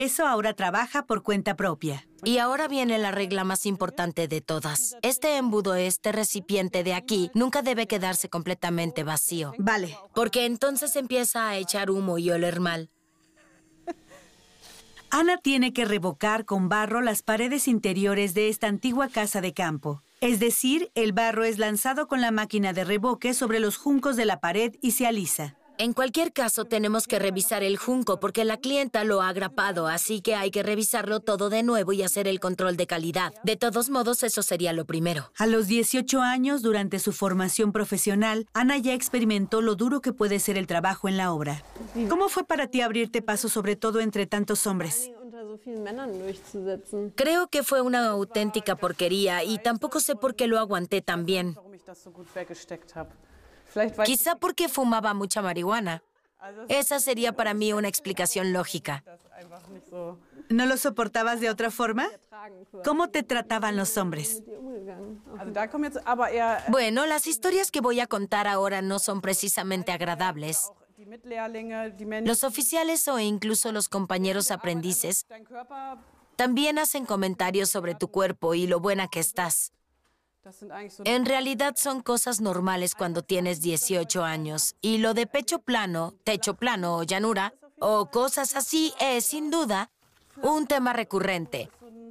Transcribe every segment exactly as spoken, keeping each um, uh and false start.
Eso ahora trabaja por cuenta propia. Y ahora viene la regla más importante de todas. Este embudo, este recipiente de aquí, nunca debe quedarse completamente vacío. Vale. Porque entonces empieza a echar humo y oler mal. Ana tiene que revocar con barro las paredes interiores de esta antigua casa de campo. Es decir, el barro es lanzado con la máquina de revoque sobre los juncos de la pared y se alisa. En cualquier caso, tenemos que revisar el junco porque la clienta lo ha agrapado, así que hay que revisarlo todo de nuevo y hacer el control de calidad. De todos modos, eso sería lo primero. A los dieciocho años, durante su formación profesional, Ana ya experimentó lo duro que puede ser el trabajo en la obra. ¿Cómo fue para ti abrirte paso, sobre todo entre tantos hombres? Creo que fue una auténtica porquería y tampoco sé por qué lo aguanté tan bien. Quizá porque fumaba mucha marihuana. Esa sería para mí una explicación lógica. ¿No lo soportabas de otra forma? ¿Cómo te trataban los hombres? Bueno, las historias que voy a contar ahora no son precisamente agradables. Los oficiales o incluso los compañeros aprendices también hacen comentarios sobre tu cuerpo y lo buena que estás. En realidad son cosas normales cuando tienes dieciocho años. Y lo de pecho plano, techo plano o llanura, o cosas así, es, sin duda, un tema recurrente.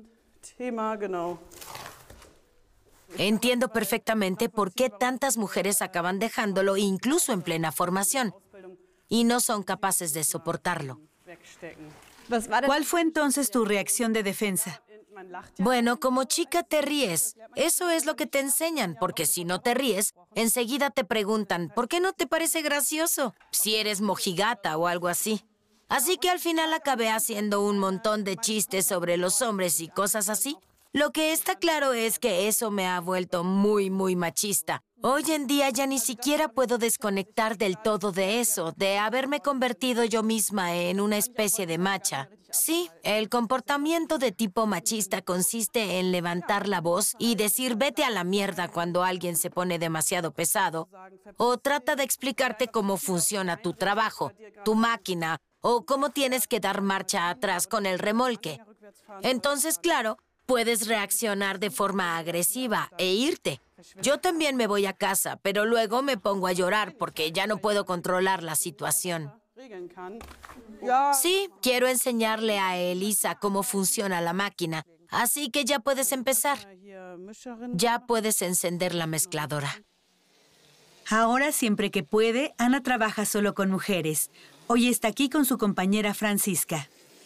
Entiendo perfectamente por qué tantas mujeres acaban dejándolo incluso en plena formación y no son capaces de soportarlo. ¿Cuál fue entonces tu reacción de defensa? Bueno, como chica te ríes. Eso es lo que te enseñan, porque si no te ríes, enseguida te preguntan, ¿por qué no te parece gracioso? Si eres mojigata o algo así. Así que al final acabé haciendo un montón de chistes sobre los hombres y cosas así. Lo que está claro es que eso me ha vuelto muy, muy machista. Hoy en día ya ni siquiera puedo desconectar del todo de eso, de haberme convertido yo misma en una especie de macha. Sí, el comportamiento de tipo machista consiste en levantar la voz y decir vete a la mierda cuando alguien se pone demasiado pesado, o trata de explicarte cómo funciona tu trabajo, tu máquina, o cómo tienes que dar marcha atrás con el remolque. Entonces, claro, puedes reaccionar de forma agresiva e irte. Yo también me voy a casa, pero luego me pongo a llorar porque ya no puedo controlar la situación. Sí, quiero enseñarle a Elisa cómo funciona la máquina, así que ya puedes empezar. Ya puedes encender la mezcladora. Ahora, siempre que puede, Ana trabaja solo con mujeres. Hoy está aquí con su compañera Francisca.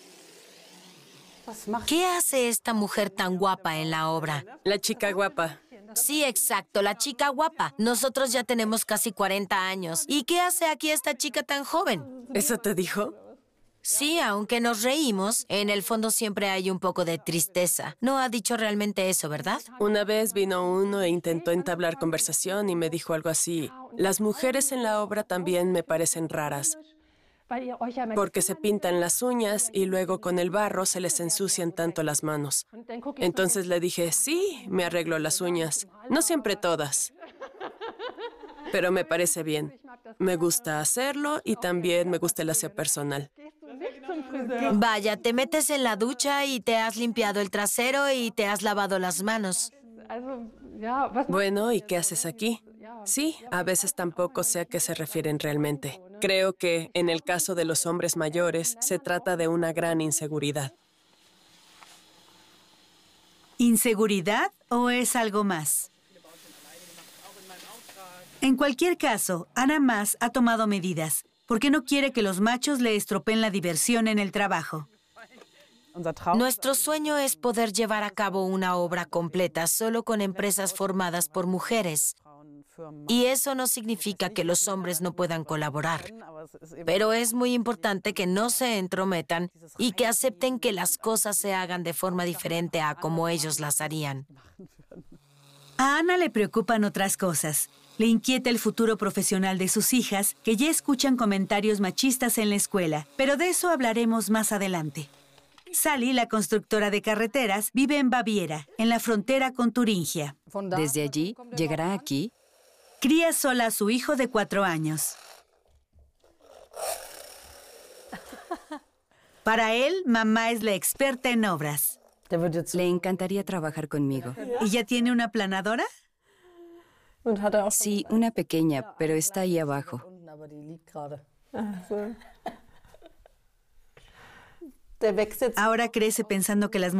¿Qué hace esta mujer tan guapa en la obra? La chica guapa. Sí, exacto, la chica guapa. Nosotros ya tenemos casi cuarenta años. ¿Y qué hace aquí esta chica tan joven? ¿Eso te dijo? Sí, aunque nos reímos, en el fondo siempre hay un poco de tristeza. No ha dicho realmente eso, ¿verdad? Una vez vino uno e intentó entablar conversación y me dijo algo así. Las mujeres en la obra también me parecen raras, porque se pintan las uñas y luego con el barro se les ensucian tanto las manos. Entonces le dije, sí, me arreglo las uñas. No siempre todas, pero me parece bien. Me gusta hacerlo y también me gusta el aseo personal. Vaya, te metes en la ducha y te has limpiado el trasero y te has lavado las manos. Bueno, ¿y qué haces aquí? Sí, a veces tampoco sé a qué se refieren realmente. Creo que, en el caso de los hombres mayores, se trata de una gran inseguridad. ¿Inseguridad o es algo más? En cualquier caso, Ana Mas ha tomado medidas, porque no quiere que los machos le estropeen la diversión en el trabajo. Nuestro sueño es poder llevar a cabo una obra completa solo con empresas formadas por mujeres. Y eso no significa que los hombres no puedan colaborar. Pero es muy importante que no se entrometan y que acepten que las cosas se hagan de forma diferente a como ellos las harían. A Ana le preocupan otras cosas. Le inquieta el futuro profesional de sus hijas, que ya escuchan comentarios machistas en la escuela, pero de eso hablaremos más adelante. Sally, la constructora de carreteras, vive en Baviera, en la frontera con Turingia. Desde allí, llegará aquí. Cría sola a su hijo de cuatro años. Para él, mamá es la experta en obras. Le encantaría trabajar conmigo. ¿Y ya tiene una planadora? Sí, una pequeña, pero está ahí abajo. Ahora crece pensando que las